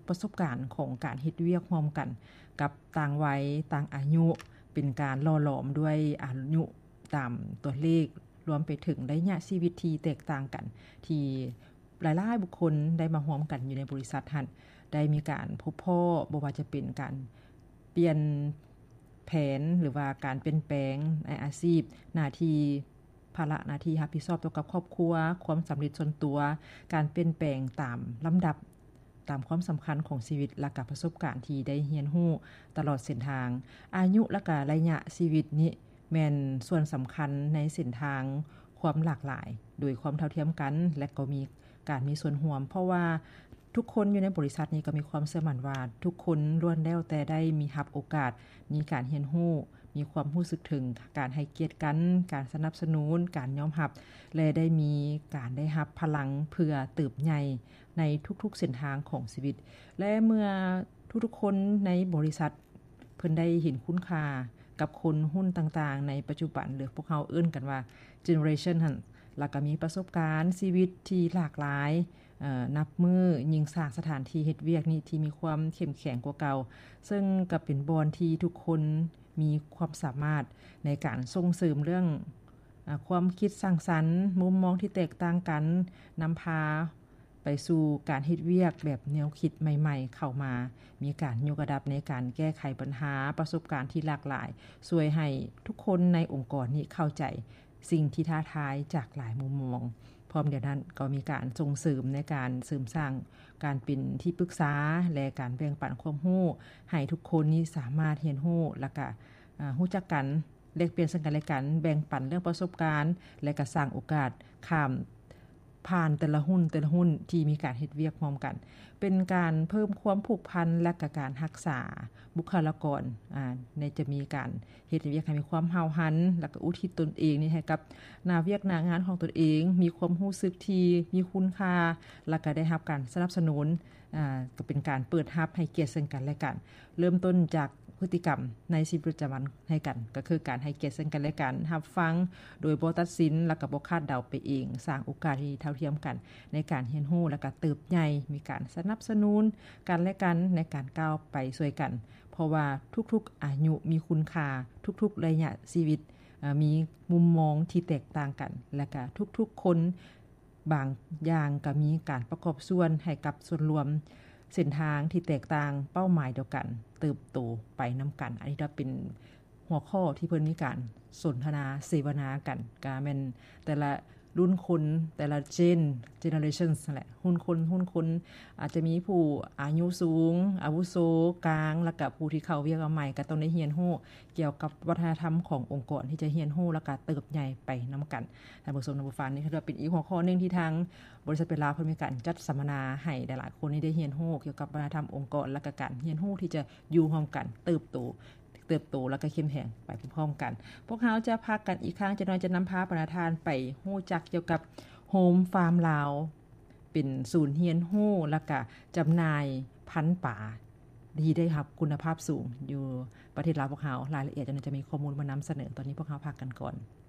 ประสบการณ์ของการเฮ็ดเวียกร่วมกันกับต่างวัยต่างอายุเป็นการหล่อหลอมด้วยอายุตามตัวเลขรวมไปถึงระยะชีวิตที่แตกต่างกันที่หลายๆบุคคลได้มาร่วมกันอยู่ในบริษัทหั้นได้มีการพบพ่อบ่ว่าจะเป็นการเปลี่ยนแผนหรือว่าการเปลี่ยนแปลงในอาชีพหน้าที่ภาระหน้าที่รับผิดชอบต่อกับครอบครัวความสำเร็จส่วนตัวการเปลี่ยนแปลงตามลำดับตามความสำคัญของชีวิตและกับประสบการณ์ที่ได้เรียนรู้ตลอดเส้นทางอายุและก็ระยะชีวิตนี้แม่นส่วนสำคัญในเส้นทางความหลากหลายโดยความเท่าเทียมกันและก็มีการมีส่วนร่วมเพราะว่าทุกคนอยู่ในบริษัทนี้ก็มีความเชื่อมั่นว่าทุกคนล้วนแล้วแต่ได้มีรับโอกาสมีการเรียนรู้มีความรู้สึกถึงการให้เกียรติกันการสนับสนุนการยอมรับและได้มีการได้รับพลังเพื่อเติบใหญ่ในทุกๆเส้นทางของชีวิตและเมื่อทุกๆคนในบริษัทเพิ่นได้เห็นคุณค่ากับคนหุ้นต่างๆในปัจจุบันหรือพวกเราเอิ้นกันว่า generation หั่นแล้วก็มีประสบการณ์ชีวิตที่หลากหลายนับมือยิ่งสร้างสถานที่เฮ็ดเวียกนี่ที่มีความเข้มแข็งกว่าเก่าซึ่งก็เป็นบอนที่ทุกคนมีความสามารถในการส่งเสริมเรื่องความคิดสร้างสรรค์มุมมองที่แตกต่างกันนำพาไปสู่การเฮ็ดเวียกแบบแนวคิดใหม่ๆเข้ามามีการยกระดับในการแก้ไขปัญหาประสบการณ์ที่หลากหลายช่วยให้ทุกคนในองค์กรนี้เข้าใจสิ่งที่ท้าทายจากหลายมุมมองพร้อมเดียวนั้นก็มีการส่งเสริมในการเสริมสร้างการเป็นที่ปรึกษาและการแบ่งปันความรู้ให้ทุกคนนี้สามารถเรียนรู้และก็รู้จักกันแลกเปลี่ยนซึ่งกันและกันแบ่งปันเรื่องประสบการณ์และก็สร้างโอกาสข้ามผ่านแต่ละหุ้นที่มีการเฮ็ดเวียกพร้อมกันเป็นการเพิ่มความผูกพันและก็การรักษาบุคลากรในจะมีการเฮ็ดเวียกให้มีความห้าวหันและก็อุทิศตนเองนี่ให้กับหน้าเวียกหน้างานของตนเองมีความรู้สึกที่มีคุณค่าและก็ได้รับการสนับสนุนก็เป็นการเปิดรับให้เกียรติซึ่งกันและกันเริ่มต้นจากพฤติกรรมในชีวิตประจำวันให้กันก็คือการให้เกียรติซึ่งกันและกันรับฟังโดยบ่ตัดสินและก็บ่คาดเดาไปเองสร้างโอกาสที่เท่าเทียมกันในการเรียนรู้และก็เติบใหญ่มีการสนับสนุนกันและกันในการก้าวไปช่วยกันเพราะว่าทุกๆอายุมีคุณค่าทุกๆระยะชีวิตมีมุมมองที่แตกต่างกันและก็ทุกๆคนบางอย่างก็มีการประกอบส่วนให้กับส่วนรวมเส้นทางที่แตกต่างเป้าหมายเดียวกันเติบโตไปนำกันอันนี้ก็เป็นหัวข้อที่เพิ่นมีการสนทนาเสวนากันก็แม่นแต่ละรุ่นคนแต่ละgenerations นั่นแหละหุ้นคนอาจจะมีผู้อายุสูงอาวุโสกลางแล้วก็ผู้ที่เข้าเวียกใหม่ก็ต้องได้เรียนรู้เกี่ยวกับวัฒนธรรมขององค์กรที่จะเรียนรู้แล้วก็เติบใหญ่ไปนำกันท่านผู้ชมท่านผู้ฟังนี่คือเป็นอีกหัวข้อนึงที่ทางบริษัทเวลาเพิ่นมีการจัดสัมมนาให้หลายๆคนได้เรียนรู้เกี่ยวกับวัฒนธรรมองค์กรและก็การเรียนรู้ที่จะอยู่ร่วมกันเติบโตแล้วก็เข้มแข็งไปพร้อมๆกันพวกเราจะพักกันอีกครั้งจะน้อยจะนำพาประธานไปฮู้จักเกี่ยวกับโฮมฟาร์มลาวเป็นศูนย์เรียนรู้แล้วก็จำหน่ายพันธุ์ป่าดีได้ครับคุณภาพสูงอยู่ประเทศลาวพวกเรารายละเอียดจะมีข้อมูลมานำเสนอตอนนี้พวกเราพักกันก่อน